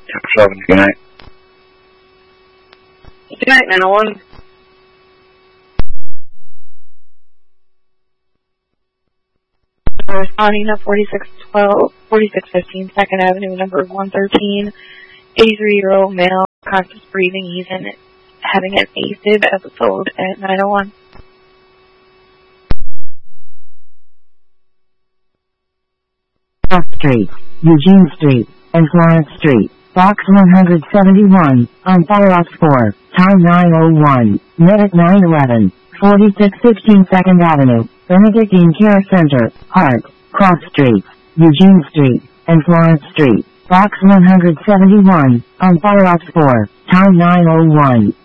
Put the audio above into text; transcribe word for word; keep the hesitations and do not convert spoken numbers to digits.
seven, good night. Good night, nine oh one. Responding to forty-six twelve, forty-six fifteen Second Avenue, number one thirteen, eighty-three-year-old male, conscious breathing. He's in having an AFib episode at nine oh one. Cross Street, Eugene Street, and Florence Street, box one seventy-one, on Fire Ops four, time nine oh one, minute nine eleven, forty-six fifteen Second Avenue, Benedictine Care Center, Hart, Cross Street, Eugene Street, and Florence Street, box one seventy-one, on Fire Ops four, time nine oh one.